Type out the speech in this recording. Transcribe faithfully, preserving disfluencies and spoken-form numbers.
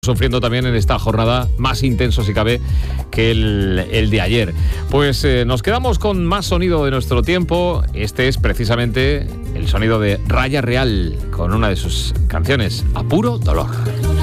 Sufriendo también en esta jornada más intenso, si cabe, que el, el de ayer. Pues eh, nos quedamos con más sonido de nuestro tiempo. Este es precisamente el sonido de Raya Real, con una de sus canciones, A Puro Dolor.